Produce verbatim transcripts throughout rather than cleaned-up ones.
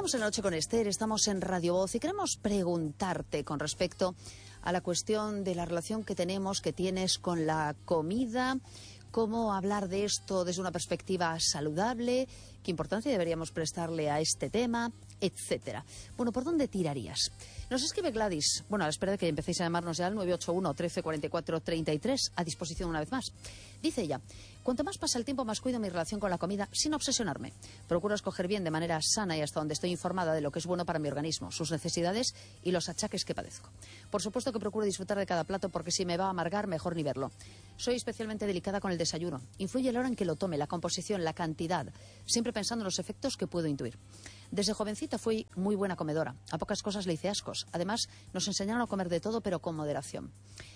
Estamos en La Noche con Esther, estamos en Radio Voz y queremos preguntarte con respecto a la cuestión de la relación que tenemos, que tienes con la comida, cómo hablar de esto desde una perspectiva saludable, qué importancia deberíamos prestarle a este tema, etcétera. Bueno, ¿por dónde tirarías? Nos escribe Gladys, bueno, a la espera de que empecéis a llamarnos ya al nueve ocho uno, trece, cuarenta y cuatro, treinta y tres, a disposición una vez más. Dice ella, cuanto más pasa el tiempo, más cuido mi relación con la comida sin obsesionarme. Procuro escoger bien de manera sana y hasta donde estoy informada de lo que es bueno para mi organismo, sus necesidades y los achaques que padezco. Por supuesto que procuro disfrutar de cada plato porque si me va a amargar, mejor ni verlo. Soy especialmente delicada con el desayuno. Influye la hora en que lo tome, la composición, la cantidad, siempre pensando en los efectos que puedo intuir. Desde jovencita fui muy buena comedora. A pocas cosas le hice ascos. Además, nos enseñaron a comer de todo, pero con moderación.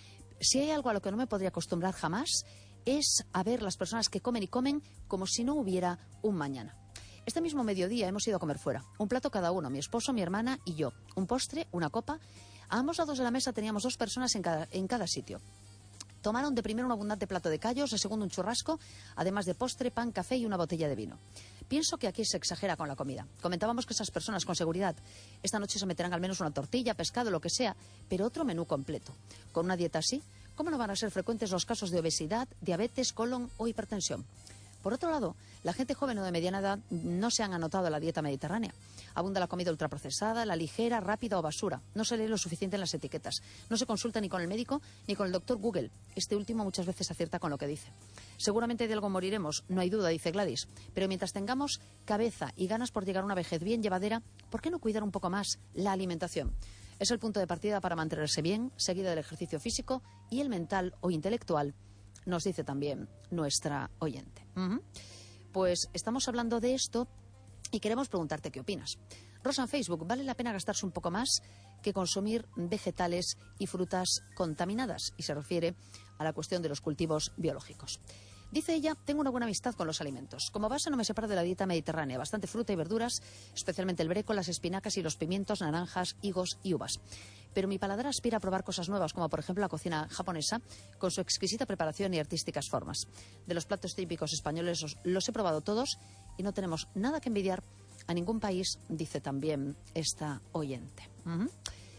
Si hay algo a lo que no me podría acostumbrar jamás, es a ver las personas que comen y comen como si no hubiera un mañana. Este mismo mediodía hemos ido a comer fuera. Un plato cada uno, mi esposo, mi hermana y yo. Un postre, una copa. A ambos lados de la mesa teníamos dos personas en cada, en cada sitio. Tomaron de primero un abundante plato de callos, de segundo un churrasco, además de postre, pan, café y una botella de vino. Pienso que aquí se exagera con la comida. Comentábamos que esas personas, con seguridad, esta noche se meterán al menos una tortilla, pescado, lo que sea, pero otro menú completo. Con una dieta así, ¿cómo no van a ser frecuentes los casos de obesidad, diabetes, colon o hipertensión? Por otro lado, la gente joven o de mediana edad no se han anotado a la dieta mediterránea. Abunda la comida ultraprocesada, la ligera, rápida o basura. No se lee lo suficiente en las etiquetas. No se consulta ni con el médico ni con el doctor Google. Este último muchas veces acierta con lo que dice. Seguramente de algo moriremos, no hay duda, dice Gladys. Pero mientras tengamos cabeza y ganas por llegar a una vejez bien llevadera, ¿por qué no cuidar un poco más la alimentación? Es el punto de partida para mantenerse bien, seguido del ejercicio físico y el mental o intelectual, nos dice también nuestra oyente. Uh-huh. Pues estamos hablando de esto y queremos preguntarte qué opinas. Rosa en Facebook, ¿vale la pena gastarse un poco más que consumir vegetales y frutas contaminadas? Y se refiere a la cuestión de los cultivos biológicos. Dice ella, tengo una buena amistad con los alimentos. Como base no me separo de la dieta mediterránea, bastante fruta y verduras, especialmente el brécol, las espinacas y los pimientos, naranjas, higos y uvas. Pero mi paladar aspira a probar cosas nuevas, como por ejemplo la cocina japonesa, con su exquisita preparación y artísticas formas. De los platos típicos españoles los, los he probado todos y no tenemos nada que envidiar a ningún país, dice también esta oyente. Uh-huh.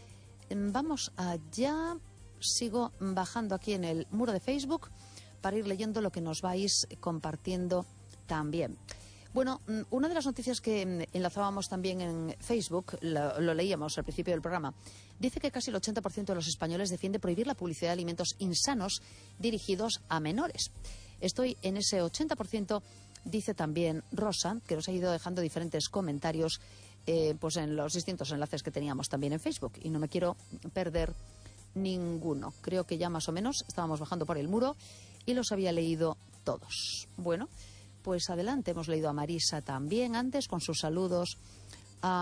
Vamos allá, sigo bajando aquí en el muro de Facebook para ir leyendo lo que nos vais compartiendo también. Bueno, una de las noticias que enlazábamos también en Facebook, lo, lo leíamos al principio del programa, dice que casi el ochenta por ciento de los españoles defiende prohibir la publicidad de alimentos insanos dirigidos a menores. Estoy en ese ochenta por ciento, dice también Rosa, que nos ha ido dejando diferentes comentarios eh, pues en los distintos enlaces que teníamos también en Facebook. Y no me quiero perder ninguno. Creo que ya más o menos estábamos bajando por el muro y los había leído todos. Bueno, pues adelante. Hemos leído a Marisa también antes con sus saludos a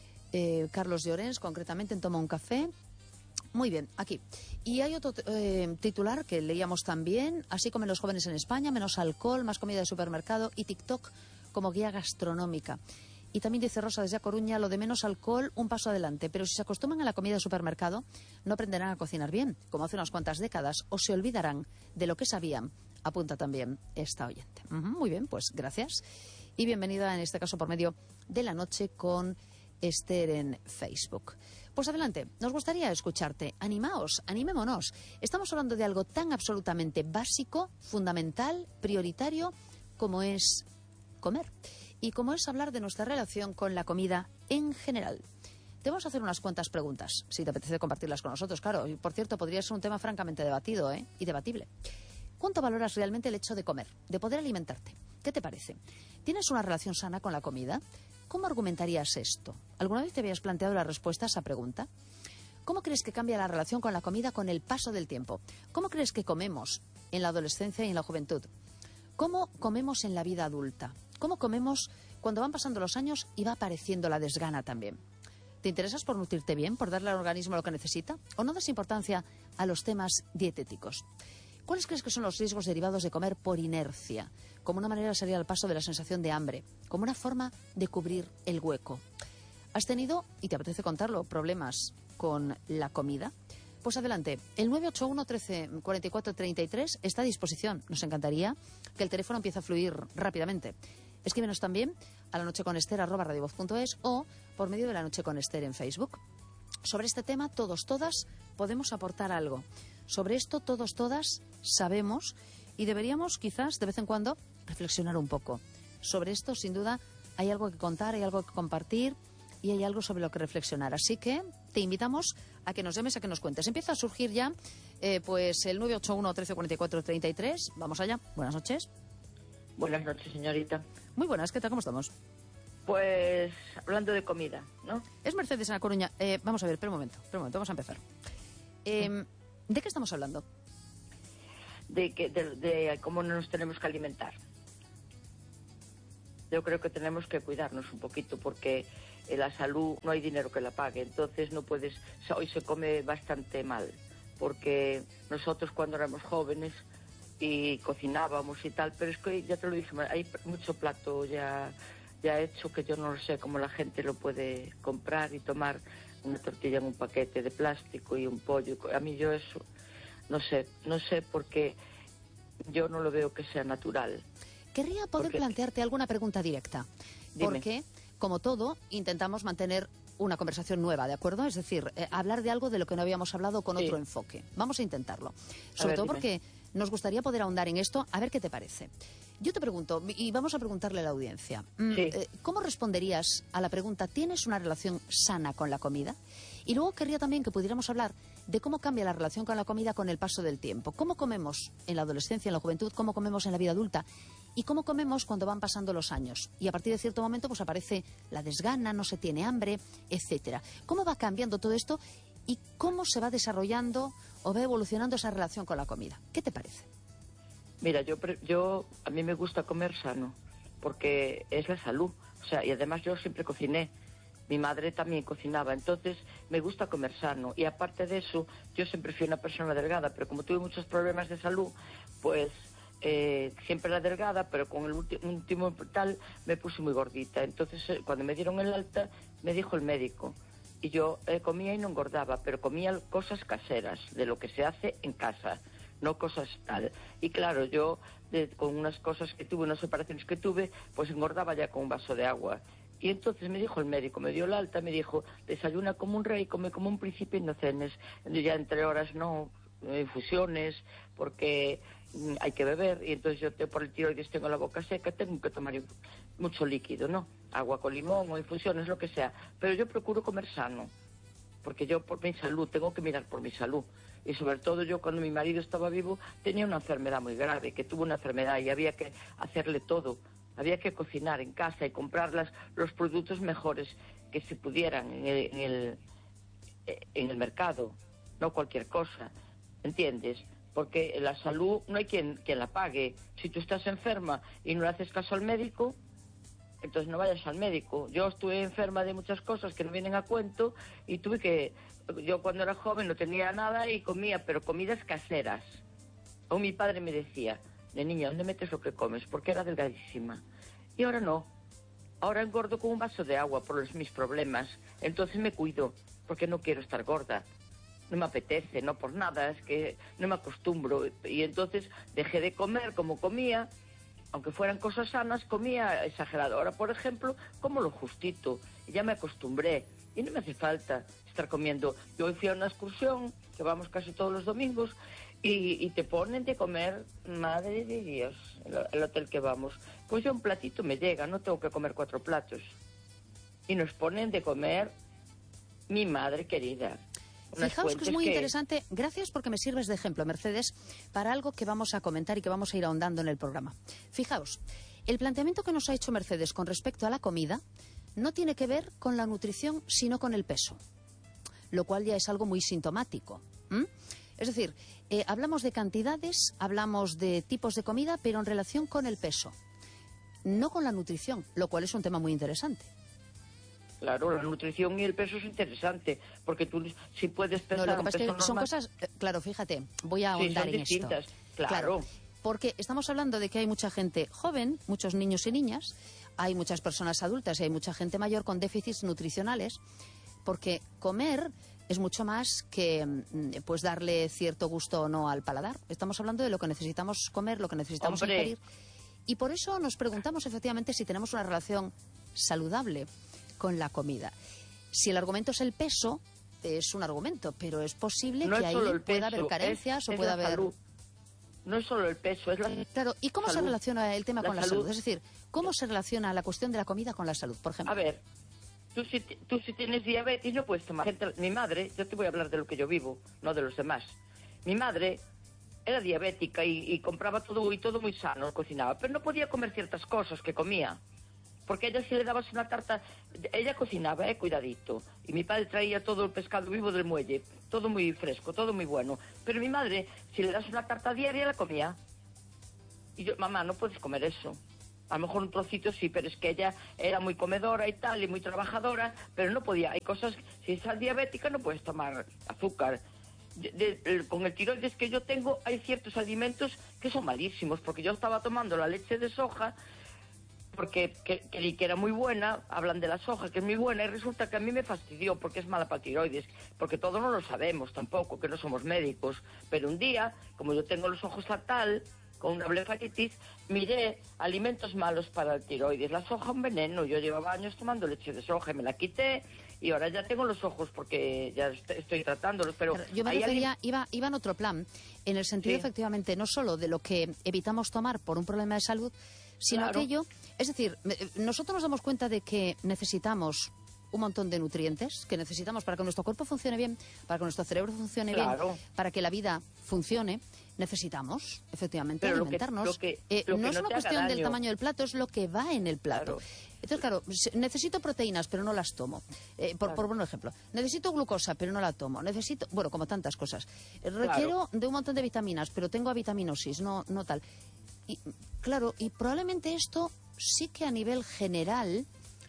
eh, Carlos Llorens, concretamente en Toma un Café. Muy bien, aquí. Y hay otro eh, titular que leíamos también. Así comen los jóvenes en España, menos alcohol, más comida de supermercado y TikTok como guía gastronómica. Y también dice Rosa desde A Coruña, lo de menos alcohol, un paso adelante. Pero si se acostumbran a la comida de supermercado, no aprenderán a cocinar bien, como hace unas cuantas décadas, o se olvidarán de lo que sabían, apunta también esta oyente. Uh-huh, muy bien, pues gracias. Y bienvenida en este caso por medio de La Noche con Esther en Facebook. Pues adelante, nos gustaría escucharte. Animaos, animémonos. Estamos hablando de algo tan absolutamente básico, fundamental, prioritario, como es comer. Y como es hablar de nuestra relación con la comida en general. Te vamos a hacer unas cuantas preguntas, si te apetece compartirlas con nosotros, claro. Y por cierto, podría ser un tema francamente debatido, ¿eh? Y debatible. ¿Cuánto valoras realmente el hecho de comer, de poder alimentarte? ¿Qué te parece? ¿Tienes una relación sana con la comida? ¿Cómo argumentarías esto? ¿Alguna vez te habías planteado la respuesta a esa pregunta? ¿Cómo crees que cambia la relación con la comida con el paso del tiempo? ¿Cómo crees que comemos en la adolescencia y en la juventud? ¿Cómo comemos en la vida adulta? ¿Cómo comemos cuando van pasando los años y va apareciendo la desgana también? ¿Te interesas por nutrirte bien, por darle al organismo lo que necesita? ¿O no das importancia a los temas dietéticos? ¿Cuáles crees que son los riesgos derivados de comer por inercia? Como una manera de salir al paso de la sensación de hambre, como una forma de cubrir el hueco. ¿Has tenido, y te apetece contarlo, problemas con la comida? Pues adelante, el nueve ocho uno, trece, cuarenta y cuatro, treinta y tres está a disposición. Nos encantaría que el teléfono empiece a fluir rápidamente. Escríbenos también a lanocheconester arroba radiovoz punto es o por medio de La Noche con Ester en Facebook. Sobre este tema, todos, todas, podemos aportar algo. Sobre esto, todos, todas, sabemos y deberíamos, quizás, de vez en cuando, reflexionar un poco. Sobre esto, sin duda, hay algo que contar, hay algo que compartir y hay algo sobre lo que reflexionar. Así que te invitamos a que nos llames, a que nos cuentes. Empieza a surgir ya eh, pues el nueve ocho uno, trece cuarenta y cuatro, treinta y tres. Vamos allá. Buenas noches. Buenas noches, señorita. Muy buenas, ¿qué tal? ¿Cómo estamos? Pues hablando de comida, ¿no? Es Mercedes en La Coruña. Eh, vamos a ver, espera un momento, espera un momento, vamos a empezar. Eh, ¿De qué estamos hablando? De, que, de, de cómo nos tenemos que alimentar. Yo creo que tenemos que cuidarnos un poquito porque la salud no hay dinero que la pague, entonces no puedes... Hoy se come bastante mal, porque nosotros cuando éramos jóvenes y cocinábamos y tal, pero es que ya te lo dije, hay mucho plato ya, ya hecho que yo no lo sé cómo la gente lo puede comprar y tomar una tortilla en un paquete de plástico y un pollo. A mí yo eso, no sé, no sé porque yo no lo veo que sea natural. Querría poder Porque... plantearte alguna pregunta directa, Dime. porque, como todo, intentamos mantener una conversación nueva, ¿de acuerdo? Es decir, eh, hablar de algo de lo que no habíamos hablado con sí. otro enfoque. Vamos a intentarlo. Sobre ver, todo dime. porque nos gustaría poder ahondar en esto, a ver qué te parece. Yo te pregunto, y vamos a preguntarle a la audiencia, Sí. eh, ¿cómo responderías a la pregunta, ¿tienes una relación sana con la comida? Y luego querría también que pudiéramos hablar de cómo cambia la relación con la comida con el paso del tiempo. ¿Cómo comemos en la adolescencia, en la juventud? ¿Cómo comemos en la vida adulta? ¿Y cómo comemos cuando van pasando los años? Y a partir de cierto momento pues aparece la desgana, no se tiene hambre, etcétera. ¿Cómo va cambiando todo esto y cómo se va desarrollando o va evolucionando esa relación con la comida? ¿Qué te parece? Mira, yo, yo a mí me gusta comer sano, porque es la salud. O sea, y además yo siempre cociné. Mi madre también cocinaba, entonces me gusta comer sano. Y aparte de eso, yo siempre fui una persona delgada, pero como tuve muchos problemas de salud, pues eh, siempre era delgada, pero con el último tal me puse muy gordita. Entonces, eh, cuando me dieron el alta, me dijo el médico. Y yo eh, comía y no engordaba, pero comía cosas caseras, de lo que se hace en casa, no cosas tal. Y claro, yo de, con unas cosas que tuve, unas operaciones que tuve, pues engordaba ya con un vaso de agua. Y entonces me dijo el médico, me dio el alta, me dijo, desayuna como un rey, come como un príncipe y no cenes. Ya entre horas no, infusiones, porque mm, hay que beber. Y entonces yo te, por el tiroides tengo la boca seca, tengo que tomar mucho líquido, ¿no? Agua con limón o infusiones, lo que sea. Pero yo procuro comer sano, porque yo por mi salud, tengo que mirar por mi salud. Y sobre todo yo cuando mi marido estaba vivo tenía una enfermedad muy grave, que tuvo una enfermedad y había que hacerle todo. Había que cocinar en casa y comprar las, los productos mejores que se pudieran en el, en, el, en el mercado, no cualquier cosa, ¿entiendes? Porque la salud no hay quien, quien la pague. Si tú estás enferma y no le haces caso al médico, entonces no vayas al médico. Yo estuve enferma de muchas cosas que no vienen a cuento y tuve que... Yo cuando era joven no tenía nada y comía, pero comidas caseras. O mi padre me decía... De niña, ¿dónde metes lo que comes? Porque era delgadísima. Y ahora no. Ahora engordo con un vaso de agua por los, mis problemas. Entonces me cuido, porque no quiero estar gorda. No me apetece, no por nada, es que no me acostumbro. Y entonces dejé de comer como comía, aunque fueran cosas sanas, comía exagerado. Ahora, por ejemplo, como lo justito. Y ya me acostumbré. Y no me hace falta estar comiendo. Yo hoy fui a una excursión, que vamos casi todos los domingos, Y, y te ponen de comer, madre de Dios, el, el hotel que vamos. Pues yo un platito me llega, no tengo que comer cuatro platos. Y nos ponen de comer mi madre querida. Fijaos que es muy que... interesante, gracias porque me sirves de ejemplo, Mercedes, para algo que vamos a comentar y que vamos a ir ahondando en el programa. Fijaos, el planteamiento que nos ha hecho Mercedes con respecto a la comida no tiene que ver con la nutrición, sino con el peso, lo cual ya es algo muy sintomático. ¿Mm? Es decir, eh, hablamos de cantidades, hablamos de tipos de comida, pero en relación con el peso, no con la nutrición, lo cual es un tema muy interesante. Claro, la nutrición y el peso es interesante, porque tú si puedes pesar... No, lo que pasa es que son normal... cosas, eh, claro, fíjate, voy a ahondar sí, son en distintas, esto. Claro. claro. Porque estamos hablando de que hay mucha gente joven, muchos niños y niñas, hay muchas personas adultas y hay mucha gente mayor con déficits nutricionales, porque comer... es mucho más que pues darle cierto gusto o no al paladar. Estamos hablando de lo que necesitamos comer, lo que necesitamos Hombre. ingerir. Y por eso nos preguntamos efectivamente si tenemos una relación saludable con la comida. Si el argumento es el peso, es un argumento, pero es posible no que es ahí solo el pueda peso, haber carencias es, o es pueda la haber... salud. No es solo el peso, es la Claro, ¿y cómo salud. se relaciona el tema la con la salud. salud? Es decir, ¿cómo se relaciona la cuestión de la comida con la salud, por ejemplo? A ver, tú si, tú si tienes diabetes no puedes tomar. Gente, mi madre, yo te voy a hablar de lo que yo vivo, no de los demás. Mi madre era diabética y, y compraba todo y todo muy sano, cocinaba, pero no podía comer ciertas cosas que comía. Porque ella si le dabas una tarta, ella cocinaba, eh, cuidadito. Y mi padre traía todo el pescado vivo del muelle, todo muy fresco, todo muy bueno. Pero mi madre, si le das una tarta diaria, la comía. Y yo, mamá, no puedes comer eso. A lo mejor un trocito sí, pero es que ella era muy comedora y tal, y muy trabajadora, pero no podía. Hay cosas, si estás diabética no puedes tomar azúcar. De, de, con el tiroides que yo tengo, hay ciertos alimentos que son malísimos, porque yo estaba tomando la leche de soja, porque que, que, que era muy buena, hablan de la soja, que es muy buena, y resulta que a mí me fastidió, porque es mala para el tiroides, porque todos no lo sabemos tampoco, que no somos médicos. Pero un día, como yo tengo los ojos fatal, con una blefaritis, miré alimentos malos para el tiroides. La soja un veneno, yo llevaba años tomando leche de soja y me la quité y ahora ya tengo los ojos porque ya estoy tratándolos, pero... Claro, yo me hay refería, alguien... iba, iba en otro plan, en el sentido Sí. efectivamente no solo de lo que evitamos tomar por un problema de salud, sino Claro. aquello, es decir, nosotros nos damos cuenta de que necesitamos un montón de nutrientes que necesitamos para que nuestro cuerpo funcione bien, para que nuestro cerebro funcione Claro. bien, para que la vida funcione, necesitamos efectivamente Pero lo que- alimentarnos. lo que- Eh, lo que no es no una te haga cuestión del daño. tamaño del plato, es lo que va en el plato. Claro. Entonces, claro, se- necesito proteínas, pero no las tomo. Eh, por, Claro. por un ejemplo, necesito glucosa, pero no la tomo. Necesito, bueno, como tantas cosas. Eh, Requiero de un montón de vitaminas, pero tengo avitaminosis, no, no tal. Y, claro, y probablemente esto sí que a nivel general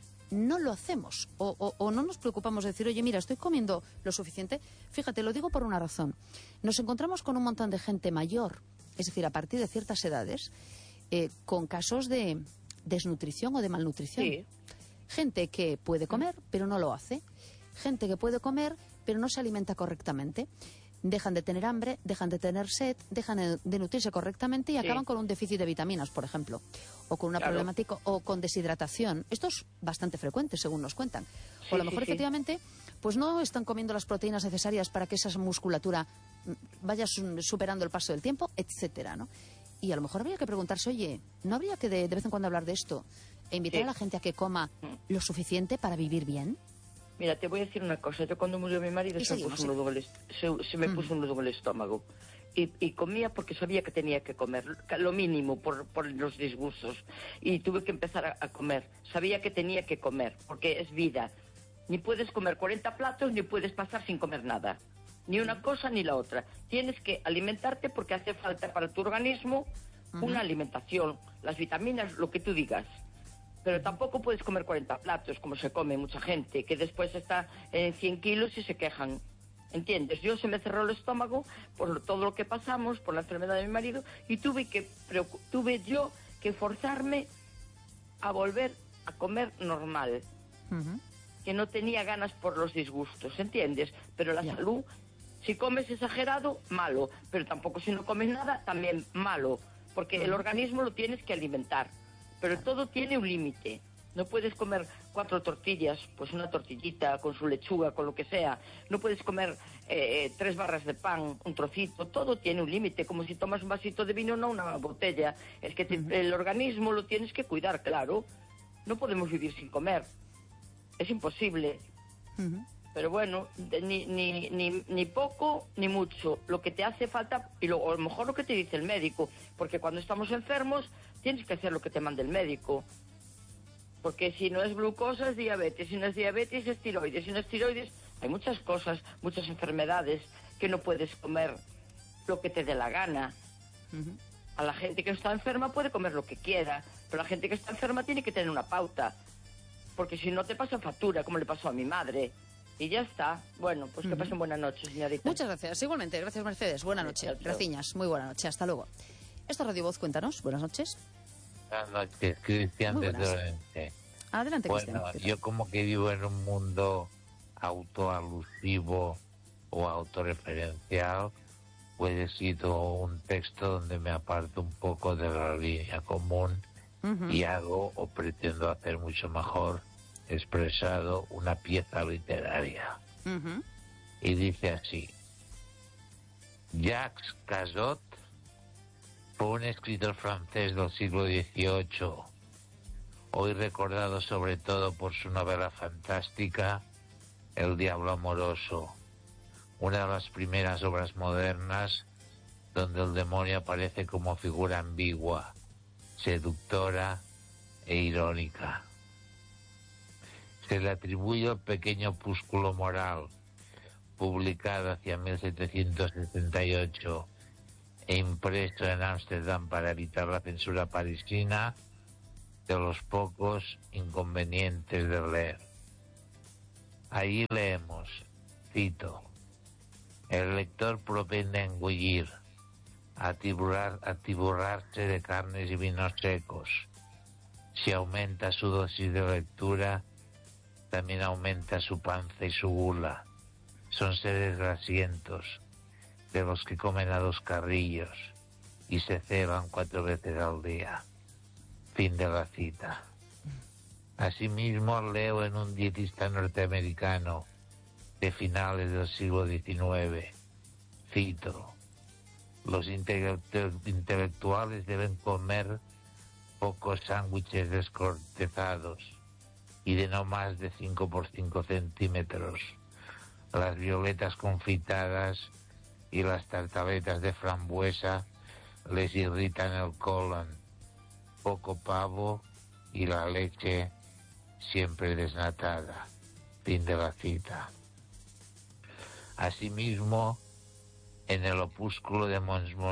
no lo hacemos o, o, o no nos preocupamos de decir, oye, mira, estoy comiendo lo suficiente. Fíjate, lo digo por una razón. Nos encontramos con un montón de gente mayor, es decir, a partir de ciertas edades, eh, con casos de desnutrición o de malnutrición. Sí. Gente que puede comer, pero no lo hace. Gente que puede comer, pero no se alimenta correctamente. Dejan de tener hambre, dejan de tener sed, dejan de, de nutrirse correctamente y Sí. acaban con un déficit de vitaminas, por ejemplo, o con una Claro. problemática, o con deshidratación. Esto es bastante frecuente, según nos cuentan. Sí, o a lo sí, mejor, sí. efectivamente, pues no están comiendo las proteínas necesarias para que esa musculatura mm, vaya su- superando el paso del tiempo, etcétera, ¿no? Y a lo mejor habría que preguntarse, oye, ¿no habría que de, de vez en cuando hablar de esto e invitar Sí. a la gente a que coma lo suficiente para vivir bien? Mira, te voy a decir una cosa. Yo cuando murió mi marido Y se me, seguimos, puso un sí. nudo en el est- se, se me Mm. puso un nudo en el estómago. Y, y comía porque sabía que tenía que comer, lo mínimo por, por los disgustos. Y tuve que empezar a, a comer. Sabía que tenía que comer, porque es vida. Ni puedes comer cuarenta platos, ni puedes pasar sin comer nada. Ni una cosa ni la otra. Tienes que alimentarte porque hace falta para tu organismo una alimentación, las vitaminas, lo que tú digas. Pero tampoco puedes comer cuarenta platos, como se come mucha gente, que después está en cien kilos y se quejan. ¿Entiendes? Yo se me cerró el estómago por todo lo que pasamos, por la enfermedad de mi marido, y tuve que preocu- tuve yo que forzarme a volver a comer normal, Ujú. que no tenía ganas por los disgustos, ¿entiendes? Pero la Ya. salud, si comes exagerado, malo, pero tampoco si no comes nada, también malo, porque el organismo lo tienes que alimentar, pero todo tiene un límite. No puedes comer cuatro tortillas, pues una tortillita con su lechuga, con lo que sea. No puedes comer eh, tres barras de pan, un trocito. Todo tiene un límite, como si tomas un vasito de vino, no una botella. Es que te- el organismo lo tienes que cuidar, claro. No podemos vivir sin comer. Es imposible. Ujú. Pero bueno, de- ni, ni, ni, ni poco ni mucho. Lo que te hace falta, y lo, o a lo mejor lo que te dice el médico, porque cuando estamos enfermos tienes que hacer lo que te mande el médico. Porque si no es glucosa es diabetes, si no es diabetes es tiroides, si no es tiroides hay muchas cosas, muchas enfermedades que no puedes comer lo que te dé la gana. Ujú. A la gente que está enferma puede comer lo que quiera, pero la gente que está enferma tiene que tener una pauta, porque si no te pasa factura, como le pasó a mi madre. Y ya está. Bueno, pues que pasen buena noche, señorita. Muchas gracias. Igualmente, gracias, Mercedes. Buena noche. Chao, chao. Graciñas. Muy buena noche. Hasta luego. Esto es Radio Voz. Cuéntanos. Buenas noches. Buenas noches, Cristian Muy de buenas. Torrente. Adelante, Bueno, Cristian. yo como que vivo en un mundo autoalusivo o autorreferencial, pues he sido un texto donde me aparto un poco de la línea común Ujú. y hago o pretendo hacer mucho mejor expresado una pieza literaria. Ujú. Y dice así: Jacques Cazot fue un escritor francés del siglo dieciocho, hoy recordado sobre todo por su novela fantástica El diablo amoroso, una de las primeras obras modernas donde el demonio aparece como figura ambigua, seductora e irónica. Se le atribuye el pequeño opúsculo moral, publicado hacia mil setecientos setenta y ocho e impreso en Ámsterdam para evitar la censura parisina, de los pocos inconvenientes de leer. Allí leemos, cito: el lector propende a engullir, a tiburar, a tiburrarse de carnes y vinos secos. Si aumenta su dosis de lectura, también aumenta su panza y su gula. Son seres grasientos, de los que comen a dos carrillos y se ceban cuatro veces al día. Fin de la cita. Asimismo, leo en un dietista norteamericano de finales del siglo diecinueve, cito: los intelectuales deben comer pocos sándwiches descortezados y de no más de cinco por cinco centímetros. Las violetas confitadas y las tartaletas de frambuesa les irritan el colon. Poco pavo y la leche siempre desnatada. Fin de la cita. Asimismo, en el opúsculo de Mons